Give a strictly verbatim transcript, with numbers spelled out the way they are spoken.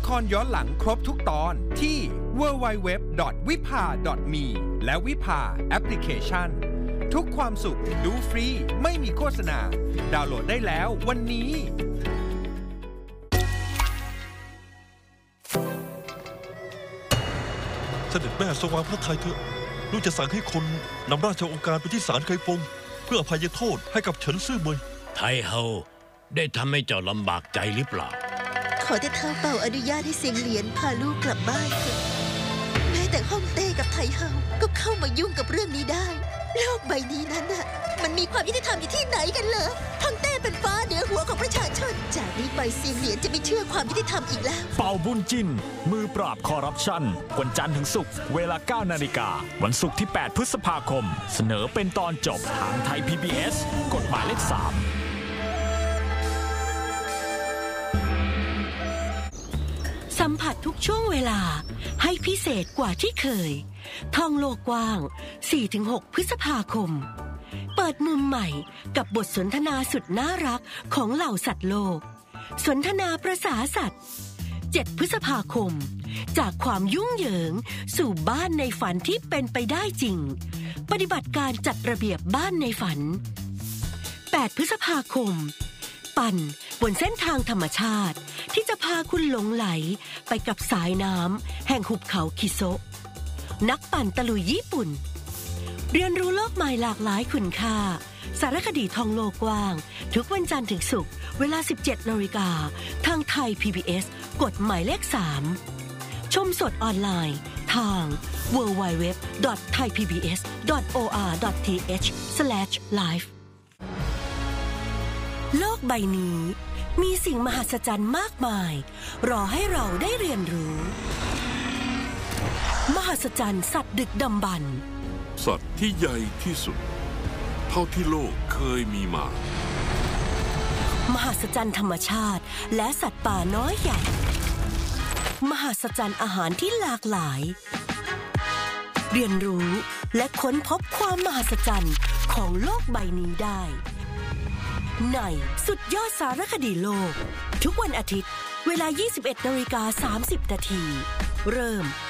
รย้อนหลังครบทุกตอนที่ ดับเบิลยู ดับเบิลยู ดับเบิลยู ดอท วิภา ดอท มี และวิภาแอปพลิเคชันทุกความสุขดูฟรีไม่มีโฆษณาดาวน์โหลดได้แล้ววันนี้เสด็จแม่ทรงวางพระทัยเถอะลูกจะสั่งให้คนนำราชองค์การไปที่ศาลไคฟงเพื่ออภัยโทษให้กับเฉินซื่อเมยไทเฮาได้ทำให้เจ้าลำบากใจหรือเปล่าขอแต่เท้าเป่าอนุญาตให้เสียงเหรียญพาลูกกลับบ้านเถอะแม้แต่ฮ่องเต้กับไทเฮาก็เข้ามายุ่งกับเรื่องนี้ได้โลกใบนี้นั้นน่ะมันมีความยุติธรรมอยู่ที่ไหนกันเหรอฮ่องเต้เป็นฟ้าเหนือหัวของประชาชนจากนี้ไปเสียงเหรียญจะไม่เชื่อความยุติธรรมอีกแล้วเป่าบุญจินมือปราบคอร์รัปชันวันจันทร์ถึงศุกร์เวลา เก้านาฬิกา วันศุกร์ที่ แปด พฤษภาคมเสนอเป็นตอนจบทางไทย พี บี เอส กฎหมายเลขสามสัมผัสทุกช่วงเวลาให้พิเศษกว่าที่เคยท่องโลกกว้าง สี่ถึงหก พฤษภาคมเปิดมุมใหม่กับบทสนทนาสุดน่ารักของเหล่าสัตว์โลกสนทนาประสาสัตว์ เจ็ด พฤษภาคมจากความยุ่งเหยิงสู่บ้านในฝันที่เป็นไปได้จริงปฏิบัติการจัดระเบียบบ้านในฝัน แปด พฤษภาคมปั่นบนเส้นทางธรรมชาติที่จะพาคุณหลงไหลไปกับสายน้ำแห่งหุบเขาคิโซะนักปั่นตะลุยญี่ปุ่นเรียนรู้โลกใหม่หลากหลายคุณค่าสารคดีท่องโลกกว้างทุกวันจันทร์ถึงศุกร์เวลา สิบเจ็ดนาฬิกาทางไทย พี บี เอส กดหมายเลขสามชมสดออนไลน์ทาง ดับเบิลยู ดับเบิลยู ดับเบิลยู ดอท ไทยพีบีเอส ดอท โอ อาร์ ดอท ที เอช สแลช ไลฟ์ โลกใบนี้มีสิ่งมหัศจรรย์มากมายรอให้เราได้เรียนรู้มหัศจรรย์สัตว์ดึกดำบรรพ์สัตว์ที่ใหญ่ที่สุดเท่าที่โลกเคยมีมามหัศจรรย์ธรรมชาติและสัตว์ป่าน้อยใหญ่มหัศจรรย์อาหารที่หลากหลายเรียนรู้และค้นพบความมหัศจรรย์ของโลกใบนี้ได้ในสุดยอดสารคดีโลกทุกวันอาทิตย์เวลา ยี่สิบเอ็ดนาฬิกาสามสิบนาทีเริ่ม